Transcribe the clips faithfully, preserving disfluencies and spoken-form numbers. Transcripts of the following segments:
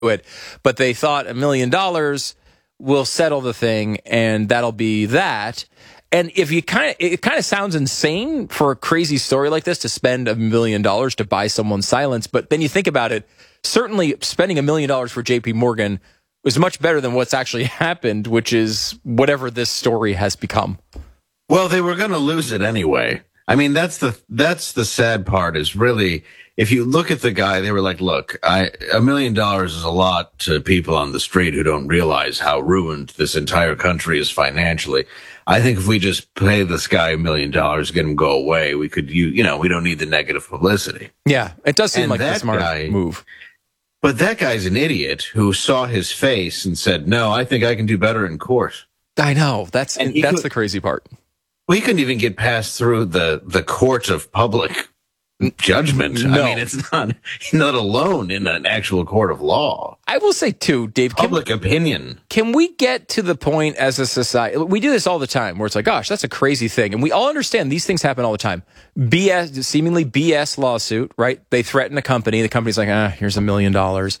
it. But they thought a million dollars will settle the thing, and that'll be that. And if you kind of, it kind of sounds insane for a crazy story like this to spend a million dollars to buy someone's silence. But then you think about it, certainly spending a million dollars for J P Morgan was much better than what's actually happened, which is whatever this story has become. Well, they were going to lose it anyway. I mean, that's the that's the sad part is really, if you look at the guy, they were like, look, I, a million dollars is a lot to people on the street who don't realize how ruined this entire country is financially. I think if we just pay this guy a million dollars, get him go away, we could, you, you know, we don't need the negative publicity. Yeah, it does seem And like a that smart guy- move. But that guy's an idiot who saw his face and said, no, I think I can do better in court. I know. That's And he that's could- the crazy part. We couldn't even get past through the, the court of public judgment. No. I mean, it's not, not alone in an actual court of law. I will say, too, Dave, can, Public opinion. can we get to the point as a society? We do this all the time where it's like, gosh, that's a crazy thing. And we all understand these things happen all the time. B S, seemingly B S lawsuit, right? They threaten a company. The company's like, ah, here's a million dollars.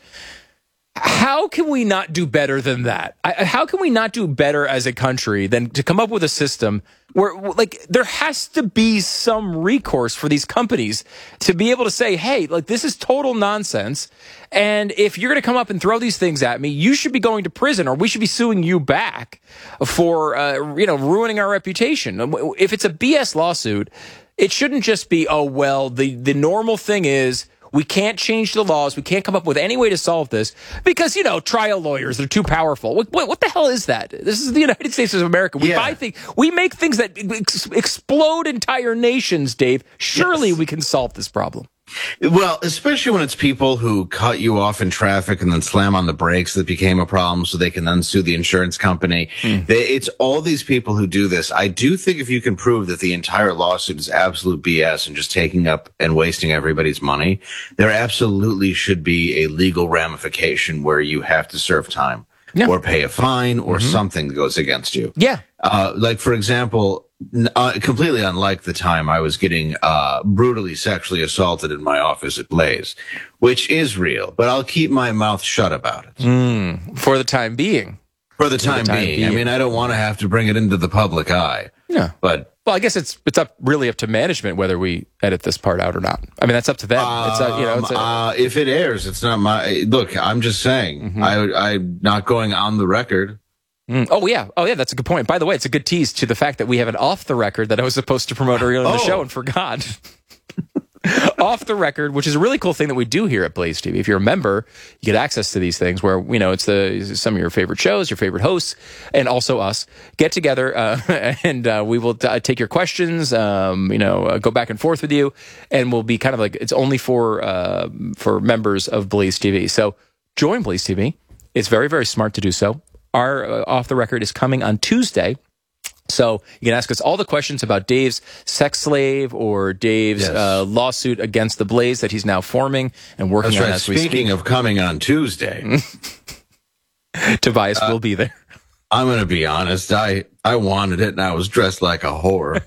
How can we not do better than that? I, how can we not do better as a country than to come up with a system where, like, there has to be some recourse for these companies to be able to say, hey, like, this is total nonsense. And if you're going to come up and throw these things at me, you should be going to prison, or we should be suing you back for, uh, you know, ruining our reputation. If it's a B S lawsuit, it shouldn't just be, oh, well, the, the normal thing is, we can't change the laws. We can't come up with any way to solve this because, you know, trial lawyers, they're too powerful. What, what, what the hell is that? This is the United States of America. We Yeah. buy things, we make things that ex- explode entire nations, Dave. Surely Yes. we can solve this problem. Well, especially when it's people who cut you off in traffic and then slam on the brakes that became a problem so they can then sue the insurance company. Mm. They, it's all these people who do this. I do think if you can prove that the entire lawsuit is absolute B S and just taking up and wasting everybody's money, there absolutely should be a legal ramification where you have to serve time yeah. or pay a fine or mm-hmm. something that goes against you. Yeah. Uh, like, for example, Uh, completely unlike the time I was getting uh, brutally sexually assaulted in my office at Blaze, which is real, but I'll keep my mouth shut about it. Mm, for the time being. For the time, for the time being. being. I mean, I don't want to have to bring it into the public eye. Yeah. But well, I guess it's it's up really up to management whether we edit this part out or not. I mean, that's up to them. Um, it's a, you know, it's a, uh, if it airs, it's not my look. I'm just saying. Mm-hmm. I, I'm not going on the record. Mm. Oh, yeah. Oh, yeah. That's a good point. By the way, it's a good tease to the fact that we have an off the record that I was supposed to promote earlier in the oh. show and forgot. Off the record, which is a really cool thing that we do here at Blaze T V. If you're a member, you get access to these things where, you know, it's the some of your favorite shows, your favorite hosts, and also us get together uh, and uh, we will t- take your questions, um, you know, uh, go back and forth with you, and we'll be kind of like, it's only for uh, for members of Blaze T V. So join Blaze T V. It's very, very smart to do so. Our uh, Off the Record is coming on Tuesday. So you can ask us all the questions about Dave's sex slave or Dave's yes. uh, lawsuit against the Blaze that he's now forming and working That's on right. as we speak. Speaking of coming on Tuesday. Tobias uh, will be there. I'm going to be honest. I, I wanted it and I was dressed like a whore.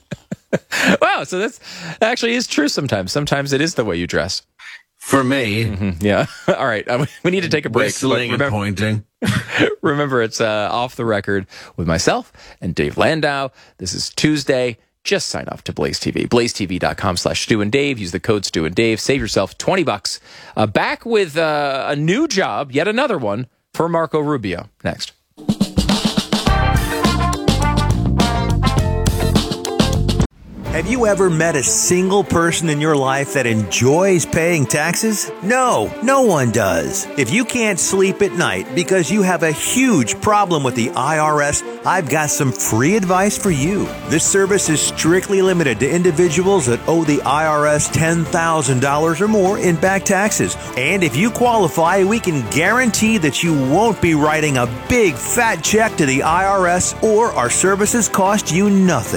Wow. So that's, that actually is true sometimes. Sometimes it is the way you dress. For me. Mm-hmm. Yeah. All right. Um, we need to take a break. Whistling and pointing. Remember, it's uh, Off the Record with myself and Dave Landau. This is Tuesday. Just sign up to Blaze T V. blazetv.com slash Stu and Dave. Use the code Stu and Dave. Save yourself twenty bucks. Uh, back with uh, a new job, yet another one, for Marco Rubio. Next. Have you ever met a single person in your life that enjoys paying taxes? No, no one does. If you can't sleep at night because you have a huge problem with the I R S, I've got some free advice for you. This service is strictly limited to individuals that owe the I R S ten thousand dollars or more in back taxes. And if you qualify, we can guarantee that you won't be writing a big fat check to the I R S, or our services cost you nothing.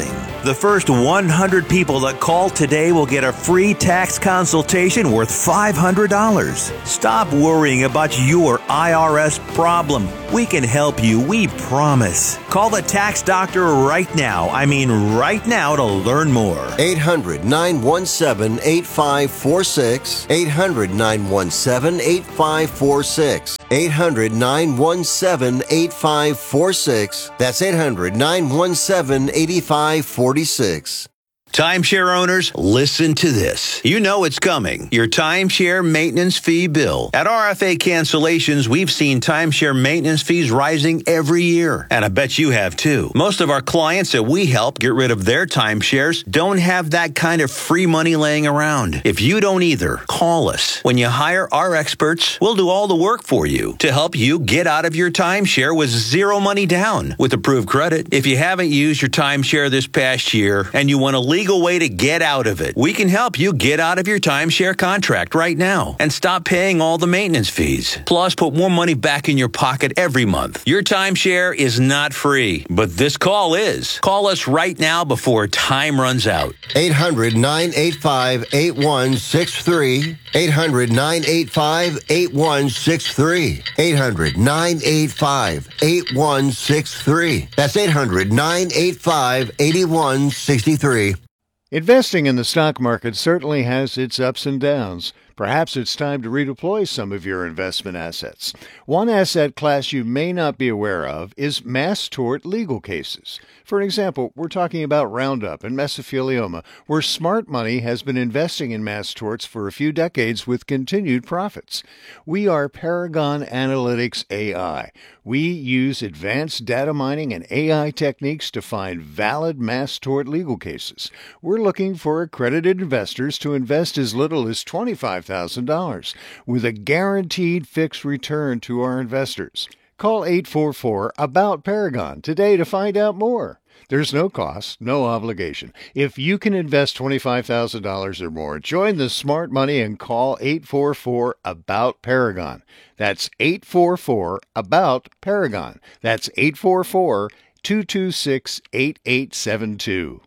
The first one hundred people that call today will get a free tax consultation worth five hundred dollars. Stop worrying about your I R S problem. We can help you, we promise. Call the tax doctor right now. I mean right now to learn more. eight hundred, nine one seven, eight five four six. eight hundred, nine one seven, eight five four six. eight hundred, nine one seven, eight five four six. That's eight hundred, nine one seven, eight five four six. Timeshare owners, listen to this. You know it's coming. Your timeshare maintenance fee bill. At R F A Cancellations, we've seen timeshare maintenance fees rising every year. And I bet you have too. Most of our clients that we help get rid of their timeshares don't have that kind of free money laying around. If you don't either, call us. When you hire our experts, we'll do all the work for you to help you get out of your timeshare with zero money down with approved credit. If you haven't used your timeshare this past year and you want to legal way to get out of it, we can help you get out of your timeshare contract right now and stop paying all the maintenance fees. Plus, put more money back in your pocket every month. Your timeshare is not free, but this call is. Call us right now before time runs out. eight hundred, nine eight five, eight one six three. eight hundred, nine eight five, eight one six three. eight hundred, nine eight five, eight one six three. That's eight hundred, nine eight five, eight one six three. Investing in the stock market certainly has its ups and downs. Perhaps it's time to redeploy some of your investment assets. One asset class you may not be aware of is mass tort legal cases. For example, we're talking about Roundup and mesothelioma, where smart money has been investing in mass torts for a few decades with continued profits. We are Paragon Analytics A I. We use advanced data mining and A I techniques to find valid mass tort legal cases. We're looking for accredited investors to invest as little as twenty-five thousand dollars with a guaranteed fixed return to our investors. Call eight four four, A B O U T, Paragon today to find out more. There's no cost, no obligation. If you can invest twenty-five thousand dollars or more, join the smart money and call eight four four, A B O U T, Paragon. That's eight four four, A B O U T, Paragon. That's eight four four, two two six, eight eight seven two.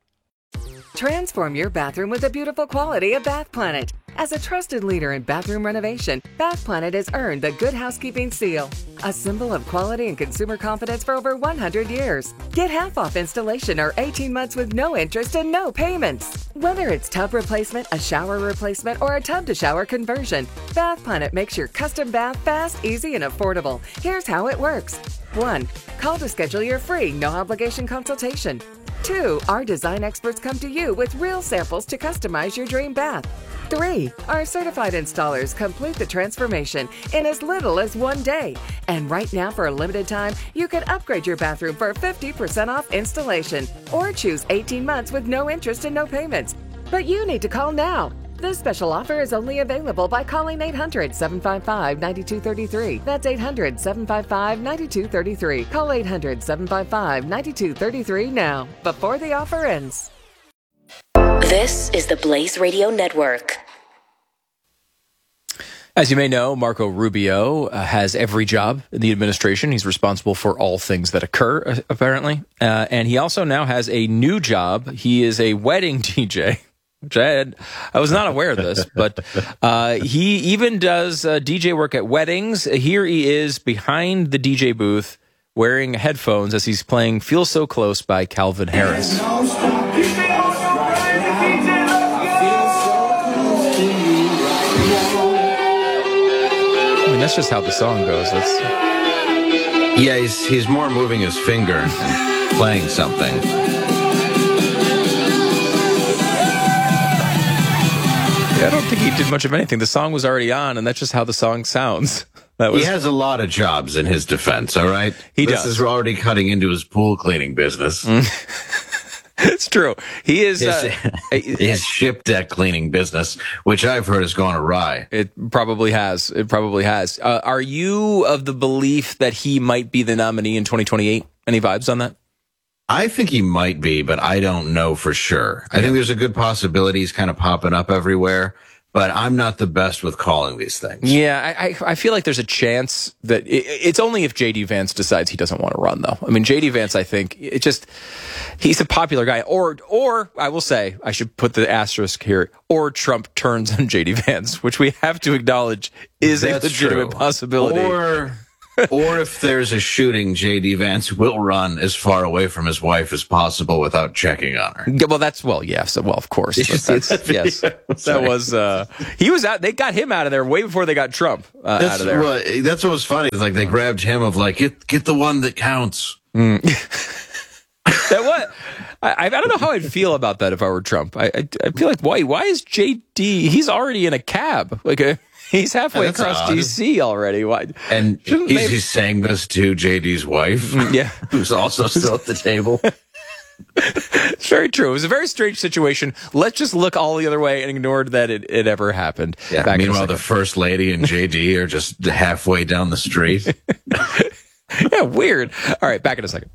Transform your bathroom with the beautiful quality of Bath Planet. As a trusted leader in bathroom renovation, Bath Planet has earned the Good Housekeeping seal, a symbol of quality and consumer confidence for over one hundred years. Get half off installation or eighteen months with no interest and no payments. Whether it's tub replacement, a shower replacement, or a tub-to-shower conversion, Bath Planet makes your custom bath fast, easy, and affordable. Here's how it works. one. Call to schedule your free, no-obligation consultation. two. Our design experts come to you with real samples to customize your dream bath. three. Our certified installers complete the transformation in as little as one day. And right now, for a limited time, you can upgrade your bathroom for fifty percent off installation or choose eighteen months with no interest and no payments. But you need to call now. This special offer is only available by calling eight hundred, seven five five, nine two three three. That's eight hundred, seven five five, nine two three three. Call eight hundred, seven five five, nine two three three now, before the offer ends. This is the Blaze Radio Network. As you may know, Marco Rubio uh, has every job in the administration. He's responsible for all things that occur, uh, apparently. Uh, and he also now has a new job. He is a wedding D J, which I had, I was not aware of this, but uh, he even does uh, D J work at weddings. Here he is behind the D J booth wearing headphones as he's playing Feel So Close by Calvin Harris. That's just how the song goes. That's... Yeah, he's, he's more moving his finger and playing something. Yeah, I don't think he did much of anything. The song was already on, and that's just how the song sounds. That was... He has a lot of jobs in his defense, all right? He this does. This is already cutting into his pool cleaning business. It's true. He is his, uh, his ship deck cleaning business, which I've heard has gone awry. It probably has. It probably has. Uh, are you of the belief that he might be the nominee in twenty twenty-eight? Any vibes on that? I think he might be, but I don't know for sure. I think there's a good possibility he's kind of popping up everywhere. but I'm not the best with calling these things. Yeah, I, I, I feel like there's a chance that it, it's only if J D Vance decides he doesn't want to run, though. I mean, J D Vance, I think, it just, he's a popular guy. Or, or I will say, I should put the asterisk here, or Trump turns on J D Vance, which we have to acknowledge is That's a legitimate true. possibility. Or... or if there's a shooting, J D Vance will run as far away from his wife as possible without checking on her. Yeah, well, that's, well, yeah, so, well, of course. But that's, that yes, that was, uh, he was out, they got him out of there way before they got Trump uh, That's out of there. what, that's what was funny. It's like they grabbed him of like, get, get the one that counts. Mm. That what? I, I don't know how I'd feel about that if I were Trump. I, I, I feel like, why, why is J D, he's already in a cab, like a, he's halfway Yeah, across odd. D C already. Why? And he's, maybe- he's saying this to J D's wife, Yeah. who's also still at the table. It's very true. It was a very strange situation. Let's just look all the other way and ignore that it, it ever happened. Yeah. Back in a Meanwhile, the second. first lady and J D are just halfway down the street. Yeah, weird. All right, back in a second.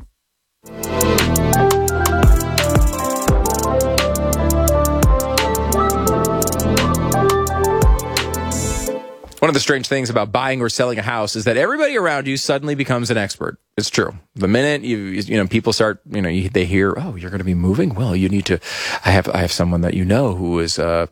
One of the strange things about buying or selling a house is that everybody around you suddenly becomes an expert. It's true. The minute you you know people start, you know, you, they hear, oh, you're going to be moving. Well, you need to. I have I have someone that you know who is uh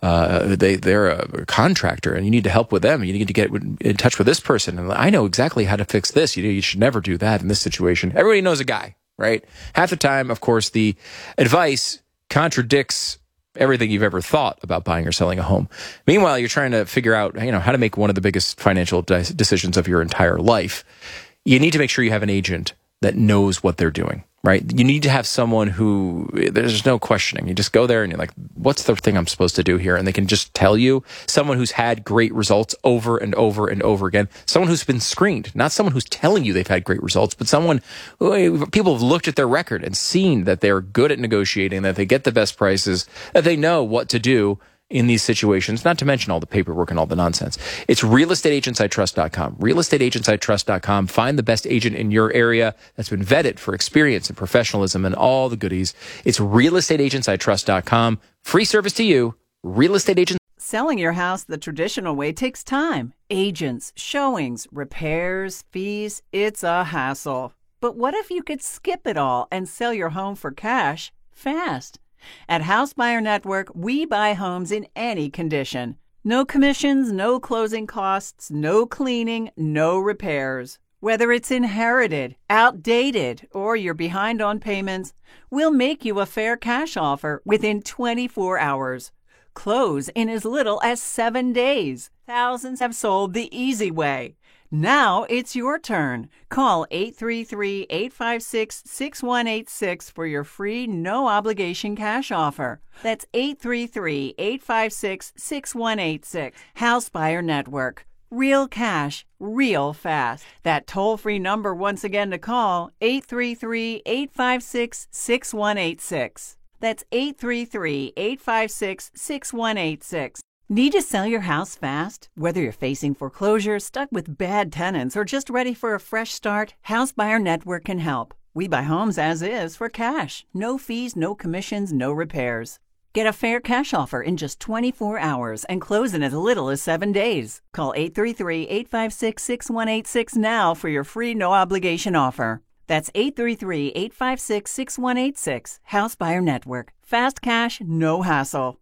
uh they they're a contractor and you need to help with them. You need to get in touch with this person. And I know exactly how to fix this. You know, you should never do that in this situation. Everybody knows a guy, right? Half the time, of course, the advice contradicts everything you've ever thought about buying or selling a home. Meanwhile, you're trying to figure out, you know, how to make one of the biggest financial de- decisions of your entire life. You need to make sure you have an agent that knows what they're doing, right? You need to have someone who, there's no questioning. You just go there and you're like, what's the thing I'm supposed to do here? And they can just tell you. Someone who's had great results over and over and over again. Someone who's been screened, not someone who's telling you they've had great results, but someone, who, people have looked at their record and seen that they're good at negotiating, that they get the best prices, that they know what to do in these situations, not to mention all the paperwork and all the nonsense. It's real estate agents I trust dot com. real estate agents I trust dot com. Find the best agent in your area that's been vetted for experience and professionalism and all the goodies. It's real estate agents I trust dot com. Free service to you. Real estate agents. Selling your house the traditional way takes time. Agents, showings, repairs, fees. It's a hassle. But what if you could skip it all and sell your home for cash fast? At House Buyer Network, we buy homes in any condition. No commissions, no closing costs, no cleaning, no repairs. Whether it's inherited, outdated, or you're behind on payments, we'll make you a fair cash offer within twenty-four hours. Close in as little as seven days. Thousands have sold the easy way. Now it's your turn. Call eight three three, eight five six, six one eight six for your free, no-obligation cash offer. That's eight three three, eight five six, six one eight six. House Buyer Network. Real cash, real fast. That toll-free number once again to call, eight three three, eight five six, six one eight six. That's eight three three, eight five six, six one eight six. Need to sell your house fast? Whether you're facing foreclosure, stuck with bad tenants, or just ready for a fresh start, House Buyer Network can help. We buy homes as is for cash. No fees, no commissions, no repairs. Get a fair cash offer in just twenty-four hours and close in as little as seven days. Call eight three three, eight five six, six one eight six now for your free no-obligation offer. That's eight three three, eight five six, six one eight six. House Buyer Network. Fast cash, no hassle.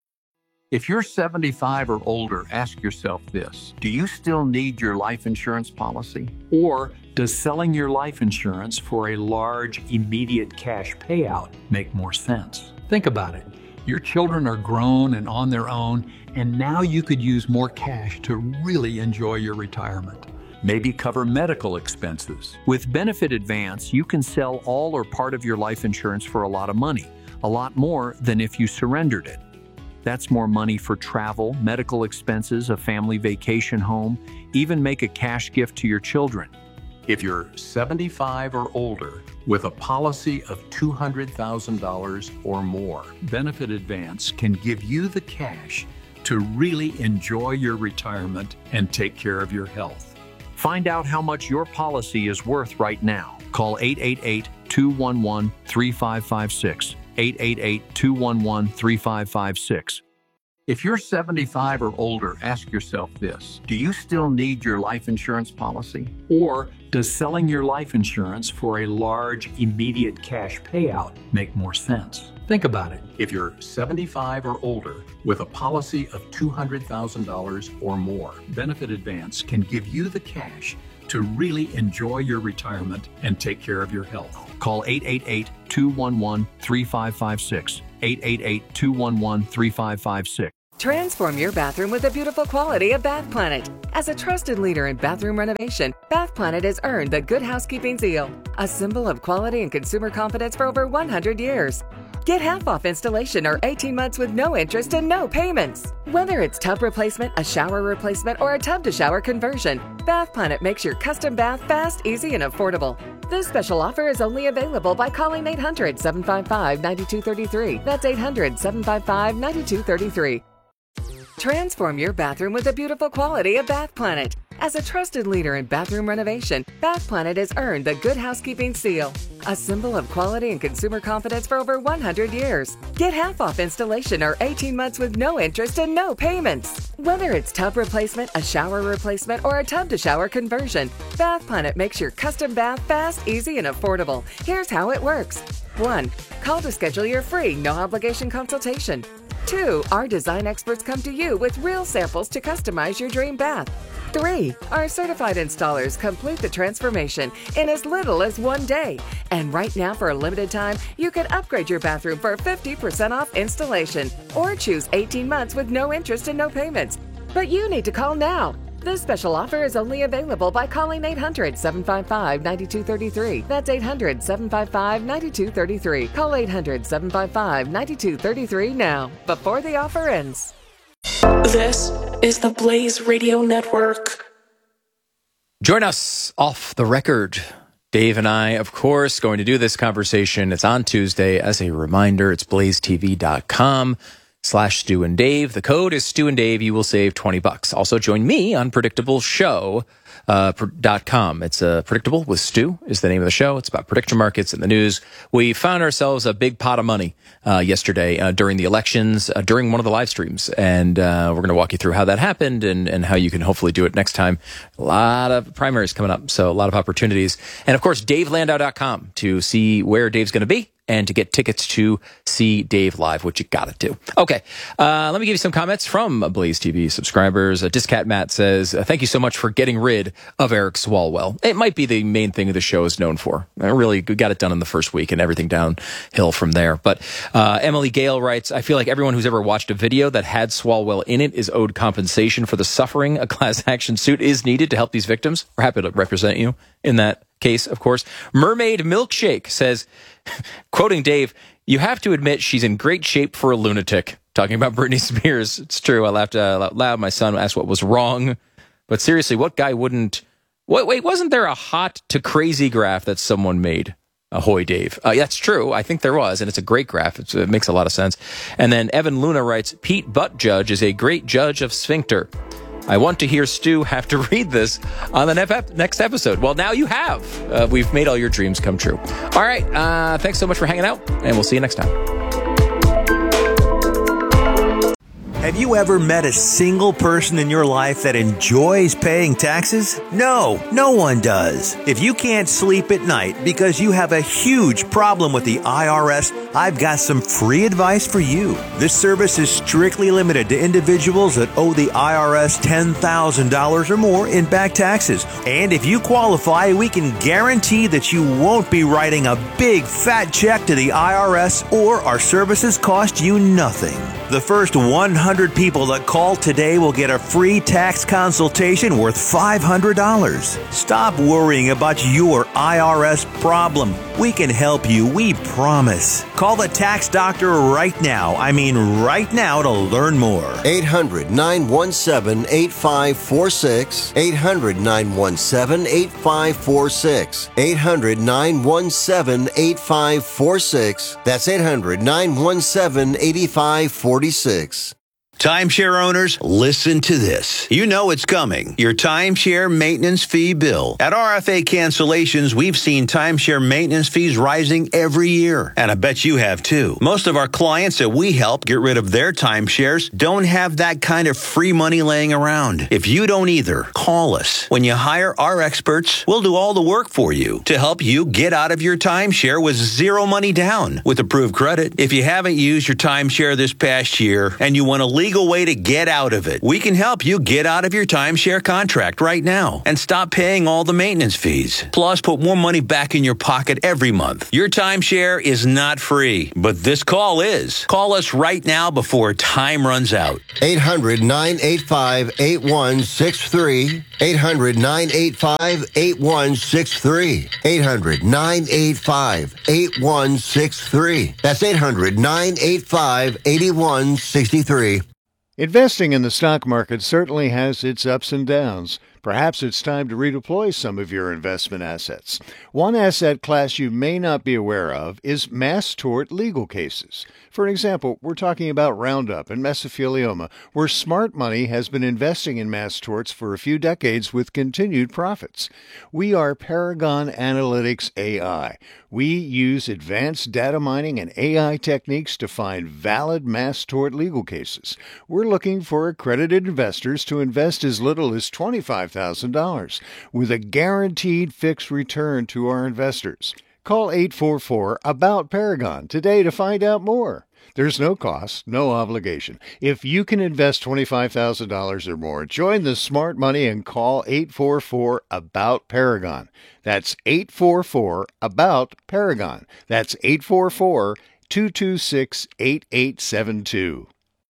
If you're seventy-five or older, ask yourself this. Do you still need your life insurance policy? Or does selling your life insurance for a large, immediate cash payout make more sense? Think about it. Your children are grown and on their own, and now you could use more cash to really enjoy your retirement. Maybe cover medical expenses. With Benefit Advance, you can sell all or part of your life insurance for a lot of money, a lot more than if you surrendered it. That's more money for travel, medical expenses, a family vacation home, even make a cash gift to your children. If you're seventy-five or older with a policy of two hundred thousand dollars or more, Benefit Advance can give you the cash to really enjoy your retirement and take care of your health. Find out how much your policy is worth right now. Call eight eight eight, two one one, three five five six. eight eight eight, two one one, three five five six. If you're seventy-five or older, ask yourself this. Do you still need your life insurance policy? Or does selling your life insurance for a large, immediate cash payout make more sense? Think about it. If you're seventy-five or older with a policy of two hundred thousand dollars or more, Benefit Advance can give you the cash to really enjoy your retirement and take care of your health. Call eight eight eight, two one one, three five five six. eight eight eight, two one one, three five five six. Transform your bathroom with the beautiful quality of Bath Planet. As a trusted leader in bathroom renovation, Bath Planet has earned the Good Housekeeping seal, a symbol of quality and consumer confidence for over one hundred years. Get half off installation or eighteen months with no interest and no payments. Whether it's tub replacement, a shower replacement, or a tub-to-shower conversion, Bath Planet makes your custom bath fast, easy, and affordable. This special offer is only available by calling eight hundred, seven five five, nine two three three. That's eight hundred, seven five five, nine two three three. Transform your bathroom with the beautiful quality of Bath Planet. As a trusted leader in bathroom renovation, Bath Planet has earned the Good Housekeeping seal, a symbol of quality and consumer confidence for over one hundred years. Get half off installation or eighteen months with no interest and no payments. Whether it's tub replacement, a shower replacement, or a tub-to-shower conversion, Bath Planet makes your custom bath fast, easy, and affordable. Here's how it works. one. Call to schedule your free, no-obligation consultation. two. Our design experts come to you with real samples to customize your dream bath. three. Our certified installers complete the transformation in as little as one day. And right now, for a limited time, you can upgrade your bathroom for fifty percent off installation or choose eighteen months with no interest and no payments. But you need to call now. This special offer is only available by calling eight hundred, seven five five, nine two three three. That's eight hundred, seven five five, nine two three three. Call eight hundred, seven five five, nine two three three now, before the offer ends. This is the Blaze Radio Network. Join us off the record. Dave and I, of course, going to do this conversation. It's on Tuesday. As a reminder, it's blaze t v dot com slash Stu and Dave. The code is Stu and Dave. You will save twenty bucks. Also, join me on Predictable Show. Uh, dot com. It's uh, Predictable with Stu is the name of the show. It's about prediction markets and the news. We found ourselves a big pot of money uh, yesterday uh, during the elections, uh, during one of the live streams. And uh, we're going to walk you through how that happened and, and how you can hopefully do it next time. A lot of primaries coming up, so a lot of opportunities. And of course, dave landau dot com to see where Dave's going to be and to get tickets to see Dave live, which you got to do. Okay, uh, let me give you some comments from Blaze T V subscribers. Uh, Discat Matt says, uh, thank you so much for getting rid of Eric Swalwell. It might be the main thing the show is known for. I really got it done in the first week and everything downhill from there. But uh, Emily Gale writes, I feel like everyone who's ever watched a video that had Swalwell in it is owed compensation for the suffering. A class action suit is needed to help these victims. We're happy to represent you in that case, of course. Mermaid Milkshake says, quoting Dave, you have to admit she's in great shape for a lunatic. Talking about Britney Spears. It's true. I laughed out loud. My son asked what was wrong. But seriously, what guy wouldn't... Wait, wait, wasn't there a hot to crazy graph that someone made? Ahoy, Dave. Uh, yeah, that's true. I think there was, and it's a great graph. It's, it makes a lot of sense. And then Evan Luna writes, Pete Buttigieg is a great judge of sphincter. I want to hear Stu have to read this on the next episode. Well, now you have. Uh, we've made all your dreams come true. All right. Uh, thanks so much for hanging out, and we'll see you next time. Have you ever met a single person in your life that enjoys paying taxes? No, no one does. If you can't sleep at night because you have a huge problem with the I R S, I've got some free advice for you. This service is strictly limited to individuals that owe the I R S ten thousand dollars or more in back taxes. And if you qualify, we can guarantee that you won't be writing a big fat check to the I R S, or our services cost you nothing. The first one hundred people that call today will get a free tax consultation worth five hundred dollars. Stop worrying about your I R S problem. We can help you, we promise. Call the tax doctor right now. I mean right now to learn more. eight hundred, nine one seven, eight five four six. eight hundred, nine one seven, eight five four six. eight hundred, nine one seven, eight five four six. That's eight hundred, nine one seven, eight five four six. Timeshare owners, listen to this. You know it's coming. Your timeshare maintenance fee bill. At R F A Cancellations, we've seen timeshare maintenance fees rising every year. And I bet you have too. Most of our clients that we help get rid of their timeshares don't have that kind of free money laying around. If you don't either, call us. When you hire our experts, we'll do all the work for you to help you get out of your timeshare with zero money down with approved credit. If you haven't used your timeshare this past year and you want to leave legal way to get out of it. We can help you get out of your timeshare contract right now and stop paying all the maintenance fees. Plus, put more money back in your pocket every month. Your timeshare is not free, but this call is. Call us right now before time runs out. eight hundred, nine eight five, eight one six three. eight hundred, nine eight five, eight one six three. eight hundred, nine eight five, eight one six three. That's eight hundred, nine eight five, eight one six three. Investing in the stock market certainly has its ups and downs. Perhaps it's time to redeploy some of your investment assets. One asset class you may not be aware of is mass tort legal cases. For example, we're talking about Roundup and mesothelioma, where smart money has been investing in mass torts for a few decades with continued profits. We are Paragon Analytics A I. We use advanced data mining and A I techniques to find valid mass tort legal cases. We're looking for accredited investors to invest as little as twenty-five thousand dollars with a guaranteed fixed return to our investors. Call eight four four, ABOUT Paragon today to find out more. There's no cost, no obligation. If you can invest twenty-five thousand dollars or more, join the smart money and call eight four four, ABOUT Paragon. That's eight four four, ABOUT Paragon. That's eight four four, two two six, eight eight seven two.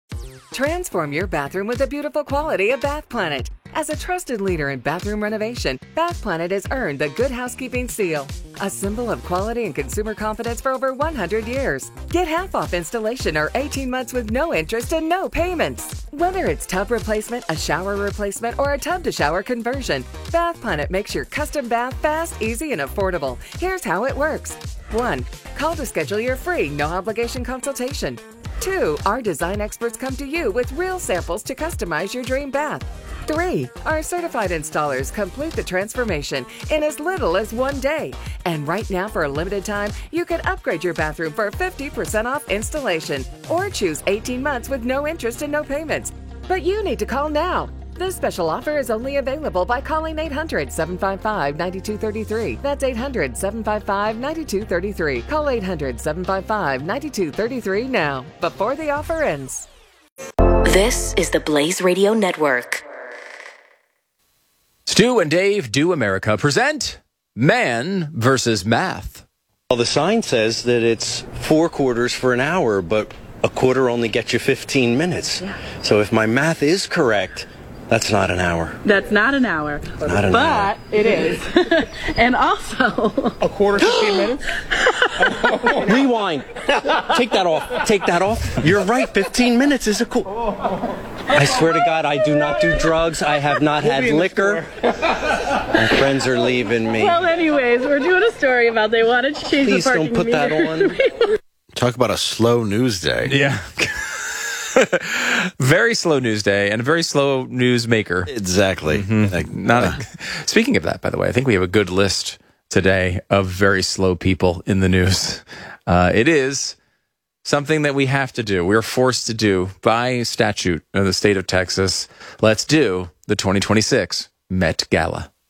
Transform your bathroom with the beautiful quality of Bath Planet. As a trusted leader in bathroom renovation, Bath Planet has earned the Good Housekeeping Seal, a symbol of quality and consumer confidence for over one hundred years. Get half off installation or eighteen months with no interest and no payments. Whether it's tub replacement, a shower replacement, or a tub-to-shower conversion, Bath Planet makes your custom bath fast, easy, and affordable. Here's how it works. one. Call to schedule your free, no-obligation consultation. two. Our design experts come to you with real samples to customize your dream bath. three. Our certified installers complete the transformation in as little as one day. And right now, for a limited time, you can upgrade your bathroom for fifty percent off installation or choose eighteen months with no interest and no payments. But you need to call now. This special offer is only available by calling eight hundred, seven five five, nine two three three. That's eight hundred, seven five five, nine two three three. Call eight hundred, seven five five, nine two three three now, before the offer ends. This is the Blaze Radio Network. Stu and Dave Do America present Man versus Math. Well, the sign says that it's four quarters for an hour, but a quarter only gets you fifteen minutes. Yeah. So if my math is correct, that's not an hour. That's not an hour. Not an but hour. It is. And also... A quarter, fifteen minutes? Rewind. Take that off. Take that off. You're right. fifteen minutes is a cool... I swear to God, I do not do drugs. I have not we'll had liquor. My friends are leaving me. Well, anyways, we're doing a story about they wanted to change Please the parking don't put that on. Talk about a slow news day. Yeah. Very slow news day and a very slow news maker. Exactly. Mm-hmm. Like, not a, speaking of that, by the way, I think we have a good list today of very slow people in the news. Uh, it is something that we have to do. We're forced to do by statute in the state of Texas. Let's do the twenty twenty-six Met Gala.